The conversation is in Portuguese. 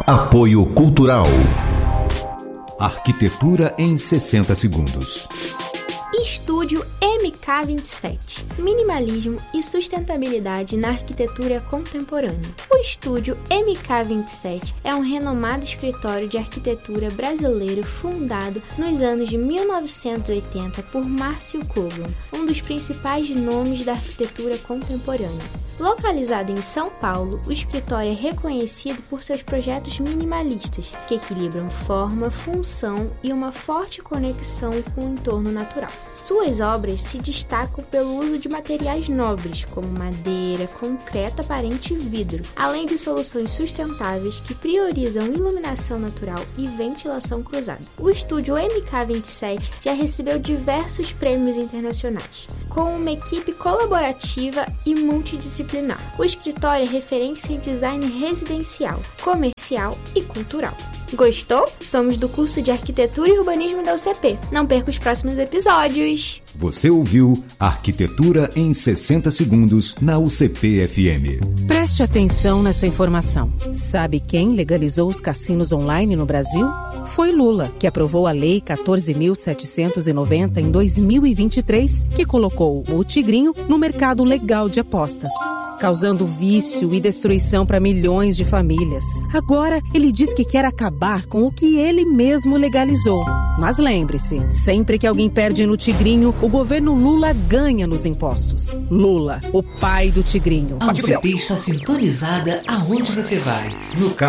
Apoio Cultural. Arquitetura em 60 segundos. Estúdio MK27. Minimalismo e sustentabilidade na arquitetura contemporânea. O Estúdio MK27 é um renomado escritório de arquitetura brasileiro fundado nos anos de 1980 por Márcio Kogan, um dos principais nomes da arquitetura contemporânea. Localizado em São Paulo, o escritório é reconhecido por seus projetos minimalistas, que equilibram forma, função e uma forte conexão com o entorno natural. Suas obras se destacam pelo uso de materiais nobres, como madeira, concreto aparente e vidro, além de soluções sustentáveis que priorizam iluminação natural e ventilação cruzada. O estúdio MK27 já recebeu diversos prêmios internacionais, com uma equipe colaborativa e multidisciplinar. O escritório é referência em design residencial, comercial e cultural. Gostou? Somos do curso de Arquitetura e Urbanismo da UCP. Não perca os próximos episódios. Você ouviu Arquitetura em 60 segundos na UCP-FM. Preste atenção nessa informação. Sabe quem legalizou os cassinos online no Brasil? Foi Lula, que aprovou a Lei 14.790 em 2023, que colocou o Tigrinho no mercado legal de apostas, causando vício e destruição para milhões de famílias. Agora, ele diz que quer acabar com o que ele mesmo legalizou. Mas lembre-se, sempre que alguém perde no Tigrinho, o governo Lula ganha nos impostos. Lula, o pai do Tigrinho. A UCP está sintonizada aonde você vai. No carro.